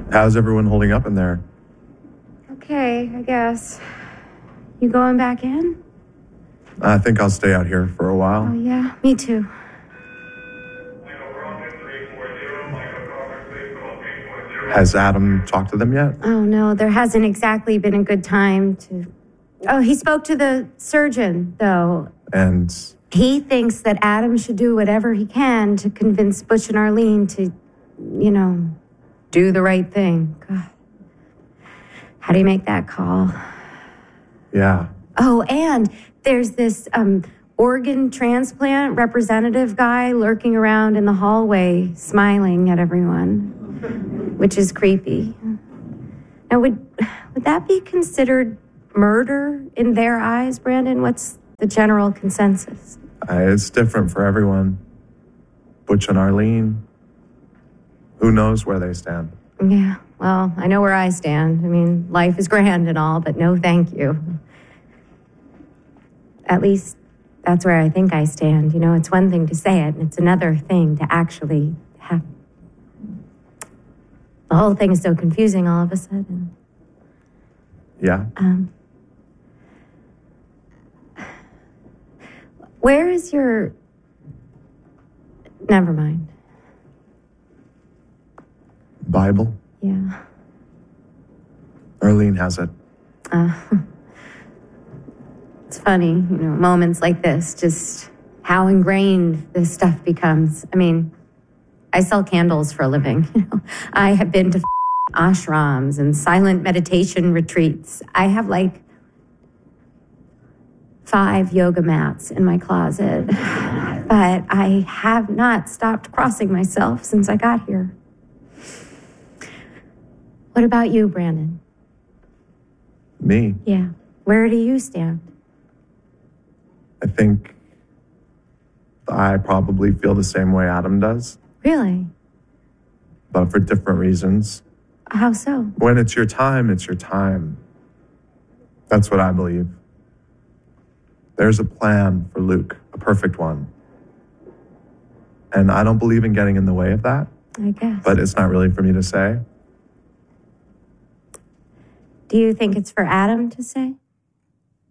How's everyone holding up in there? Okay, I guess. You going back in? I think I'll stay out here for a while. Oh, yeah, me too. Has Adam talked to them yet? Oh, no, there hasn't exactly been a good time to... Oh, he spoke to the surgeon, though. And he thinks that Adam should do whatever he can to convince Butch and Arlene to, do the right thing. God. How do you make that call? Yeah. Oh, and there's this organ transplant representative guy lurking around in the hallway, smiling at everyone, which is creepy. Now, would that be considered murder in their eyes, Brandon? What's the general consensus? It's different for everyone. Butch and Arlene, who knows where they stand? Yeah, well, I know where I stand. I mean, life is grand and all, but no thank you. At least that's where I think I stand. It's one thing to say it, and it's another thing to actually have. The whole thing is so confusing all of a sudden. Yeah. Where is your... Never mind. Bible? Yeah. Arlene has it. It's funny, moments like this, just how ingrained this stuff becomes. I mean, I sell candles for a living. I have been to ashrams and silent meditation retreats. I have 5 yoga mats in my closet, but I have not stopped crossing myself since I got here. What about you, Brandon? Me? Yeah. Where do you stand? I think I probably feel the same way Adam does. Really? But for different reasons. How so? When it's your time, it's your time. That's what I believe. There's a plan for Luke, a perfect one. And I don't believe in getting in the way of that. I guess. But it's not really for me to say. Do you think it's for Adam to say?